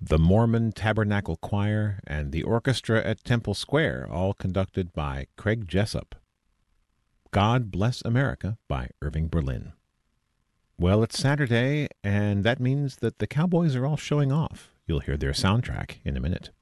the Mormon Tabernacle Choir, and the orchestra at Temple Square, all conducted by Craig Jessup. God Bless America by Irving Berlin. Well, it's Saturday, and that means that the Cowboys are all showing off. You'll hear their soundtrack in a minute.